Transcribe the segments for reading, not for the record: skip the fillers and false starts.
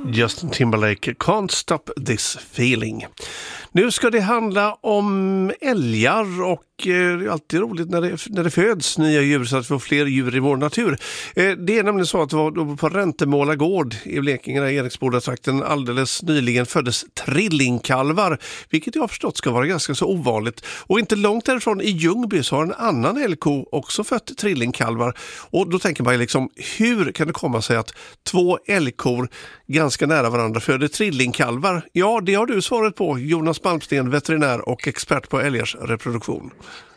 Justin Timberlake, Can't Stop This Feeling. Nu ska det handla om älgar och det är alltid roligt när det föds nya djur så att vi får fler djur i vår natur. Det är nämligen så att det var på Räntemåla gård i Blekinge, i Eriksboda-trakten, alldeles nyligen föddes trillingkalvar, vilket jag har förstått ska vara ganska så ovanligt. Och inte långt därifrån i Ljungby så har en annan älgko också fött trillingkalvar. Och då tänker man liksom, hur kan det komma sig att två älgkor ganska nära varandra föder trillingkalvar? Ja, det har du svaret på, Jonas Malmsten, veterinär och expert på älgars reproduktion.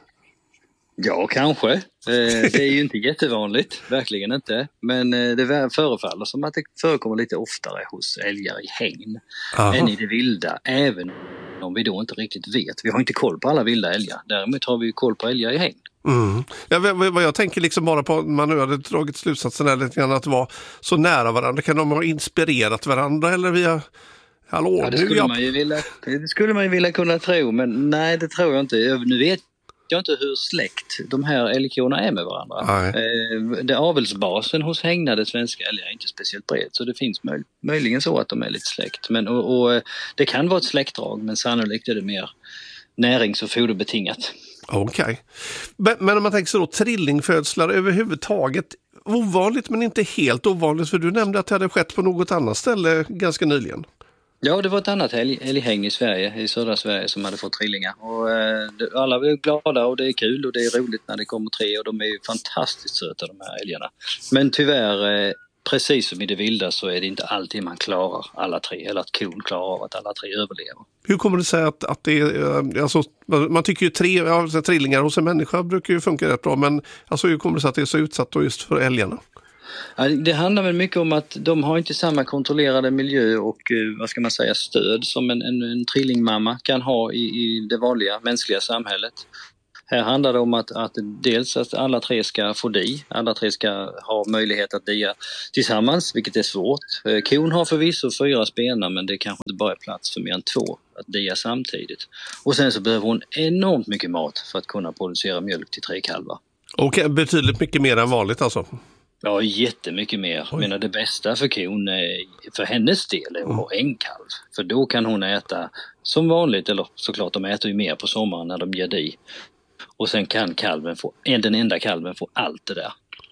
Ja, kanske. Det är ju inte jättevanligt, verkligen inte. Men det förefaller som att det förekommer lite oftare hos älgar i hägn än i det vilda, även om vi då inte riktigt vet. Vi har inte koll på alla vilda älgar, däremot har vi koll på älgar i hägn. Mm. Ja, vad jag tänker liksom bara på, man nu hade dragit slutsatsen här lite grann att vara så nära varandra. Kan de ha inspirerat varandra eller via... Hallå, ja, det skulle man ju vilja kunna tro, men nej, det tror jag inte. Nu vet jag inte hur släkt de här älgkorna är med varandra. Det avelsbasen hos hägnade svenska älgar är inte speciellt bred, så det finns möjligen så att de är lite släkt. Men, och det kan vara ett släktdrag, men sannolikt är det mer närings- och foderbetingat. Okej. Men om man tänker så då, trillingfödslar överhuvudtaget, ovanligt men inte helt ovanligt, för du nämnde att det hade skett på något annat ställe ganska nyligen. Ja, det var ett annat älghägn i Sverige, i södra Sverige, som hade fått trillingar. Och alla var glada och det är kul och det är roligt när det kommer tre och de är ju fantastiskt söta, de här älgarna. Men tyvärr, precis som i det vilda, så är det inte alltid man klarar alla tre, eller att kon klarar av att alla tre överlever. Hur kommer det sig att det är, alltså, man tycker ju trillingar hos en människa brukar ju funka rätt bra, men alltså, hur kommer det sig att det är så utsatt då just för älgarna? Ja, det handlar väl mycket om att de har inte samma kontrollerade miljö och vad ska man säga, stöd som en trillingmamma kan ha i det vanliga mänskliga samhället. Här handlar det om att dels att alla tre ska få alla tre ska ha möjlighet att dia tillsammans, vilket är svårt. Kon har förvisso 4 spenar, men det kanske inte bara är plats för mer än 2 att dia samtidigt. Och sen så behöver hon enormt mycket mat för att kunna producera mjölk till 3 kalvar. Okej, betydligt mycket mer än vanligt alltså? Ja, jättemycket mer. Jag menar, det bästa för kon, för hennes del, är att ha en kalv. För då kan hon äta som vanligt, eller såklart de äter ju mer på sommaren när de ger di. Och sen kan den enda kalven få allt det där.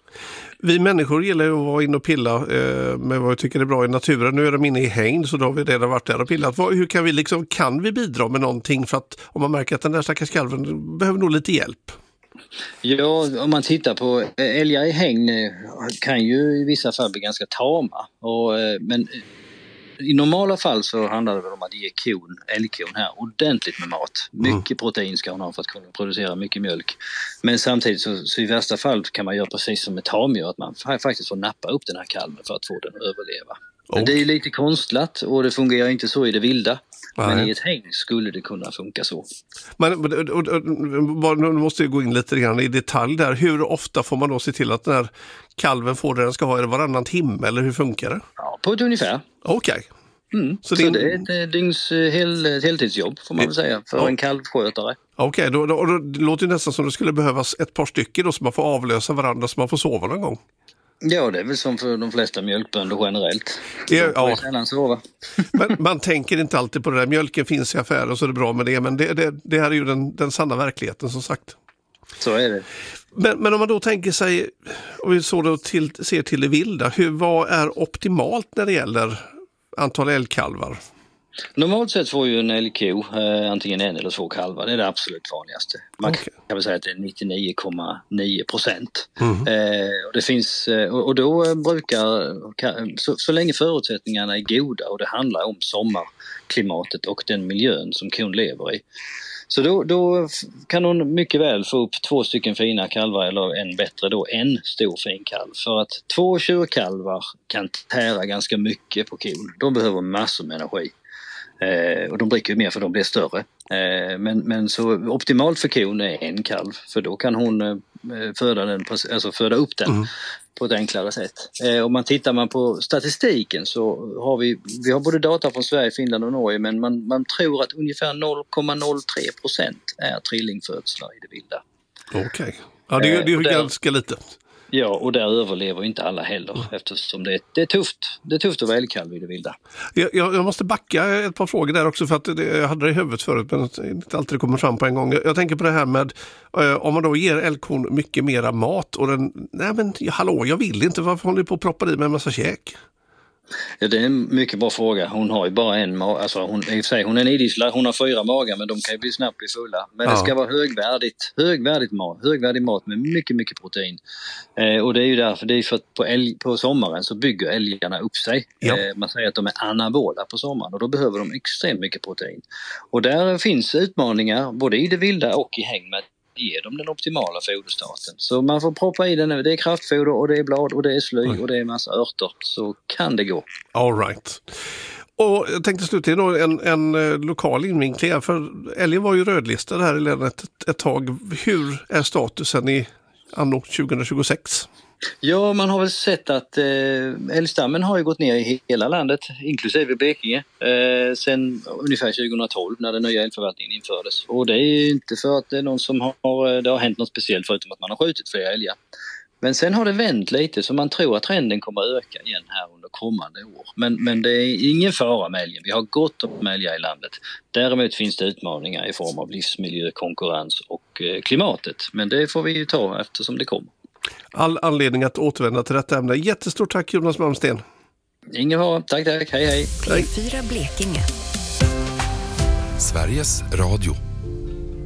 Vi människor gillar ju att vara inne och pilla med vad vi tycker är bra i naturen. Nu är de inne i hägn, så då har vi redan varit där och pillat. Hur kan vi bidra med någonting, för att om man märker att den där stackars kalven behöver nog lite hjälp? Ja, om man tittar på älgar i hägn kan ju i vissa fall bli ganska tama. Men i normala fall så handlar det väl om att ge älgkon här ordentligt med mat. Mycket protein ska hon ha för att kunna producera mycket mjölk. Men samtidigt så i värsta fall kan man göra precis som med tamdjur, att man faktiskt får nappa upp den här kalven för att få den att överleva. Men det är lite konstlat och det fungerar inte så i det vilda. Nej. Men i ett hägn skulle det kunna funka så. Men nu måste jag gå in lite grann i detalj där. Hur ofta får man då se till att den här kalven får det den ska ha? Är det varannan timme eller hur funkar det? Ja, på ett ungefär. Okej. Så det är ett dygns heltidsjobb får man väl säga för en kalvskötare. Okej, då låter det nästan som det skulle behövas ett par stycken då, så man får avlösa varandra så man får sova någon gång. Ja, det är väl som för de flesta mjölkbönder generellt. De får sällan sova. Men man tänker inte alltid på det där. Mjölken finns i affärer så är det bra med det. Men det här är ju den sanna verkligheten, som sagt. Så är det. Men om man då tänker sig, och vi så då ser till det vilda, vad är optimalt när det gäller antal älgkalvar? Normalt sett får ju en älgko antingen 1 eller 2 kalvar. Det är det absolut vanligaste. Man kan väl säga att det är 99,9%. Och det finns, och då brukar, så länge förutsättningarna är goda och det handlar om sommarklimatet och den miljön som kon lever i. Så då kan hon mycket väl få upp 2 stycken fina kalvar, eller än bättre då en stor fin kalv. För att 2 tjurkalvar kan tära ganska mycket på kon. De behöver massor med energi. Och de dricker ju mer för de blir större. Men så optimalt för kon är en kalv, för då kan hon föda upp den på ett enklare sätt. Om man tittar på statistiken så har vi har både data från Sverige, Finland och Norge, men man tror att ungefär 0,03% är trillingfödslar i det vilda. Okej. Ja, det är ju ganska lite. Ja, och där överlever inte alla heller eftersom det är tufft att vara älgkalv i det vilda. Jag måste backa ett par frågor där också för att jag hade det i huvudet förut men inte alltid det kommer fram på en gång. Jag tänker på det här med om man då ger älgkon mycket mera mat och jag vill inte, varför håller ni på att proppa i med en massa käk? Ja, det är en mycket bra fråga. Hon har ju bara en mage, alltså hon är en idissla, hon har 4 magar men de kan ju snabbt bli fulla. Men det ska vara högvärdig mat med mycket protein. Och det är ju därför, det är för att på sommaren så bygger älgarna upp sig. Ja. Man säger att de är anabola på sommaren och då behöver de extremt mycket protein. Och där finns utmaningar både i det vilda och i häng med ge dem den optimala foderstaten. Så man får proppa i den, det är kraftfoder och det är blad och det är sly och det är massa örter, så kan det gå. All right. Och jag tänkte slutligen då en lokal invinkling, för älgen var ju rödlistad här i länet ett tag. Hur är statusen i anno 2026? Ja, man har väl sett att älgstammen har ju gått ner i hela landet, inklusive Blekinge, sen ungefär 2012 när den nya älgförvaltningen infördes. Och det är ju inte för att det är någon som det har hänt något speciellt förutom att man har skjutit fler älgar. Men sen har det vänt lite så man tror att trenden kommer att öka igen här under kommande år. Men det är ingen fara med älgen. Vi har gott om älgar i landet. Däremot finns det utmaningar i form av livsmiljö, konkurrens och klimatet. Men det får vi ju ta eftersom det kommer. All anledning att återvända till detta ämne. Jättestort tack Jonas Malmsten. Ingen fara. Tack. Hej. P4 Blekinge. Sveriges Radio.